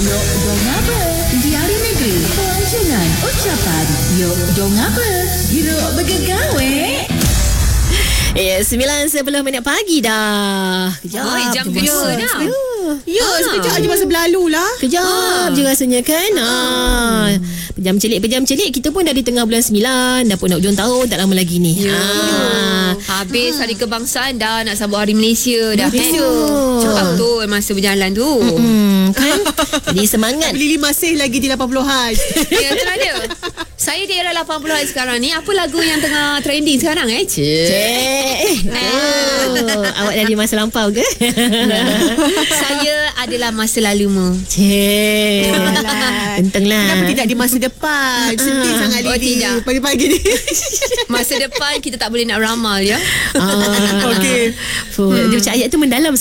Yok, dong apa? Diari negeri, pelancongan, ucapan. Yok, dong apa? Hiruk bergegawe. 9:10 pagi dah. Kejap. Jam 2 dah. Ya, sekejap aja masa berlalu lah. Kejap je rasanya kan. Pejam celik kita pun dah di tengah bulan 9. Dah pun nak hujung tahun, tak lama lagi ni. Habis hari kebangsaan dah, nak sambut hari Malaysia dah. Betul. Cepat tu masa berjalan tu. Kan? Jadi semangat. Lily masih lagi di 80-an. Ya, tu ada. Saya di era 80-an sekarang ni. Apa lagu yang tengah trending sekarang Cik. Awak dah di masa lampau ke? Saya adalah masa lalumu. Cik. Entenglah. Kenapa tidak di masa depan? Sedih sangat Oh, Lily tidak. pagi-pagi ni. Masa depan kita tak boleh nak ramal ya. Okey. Dia macam ayat tu mendalam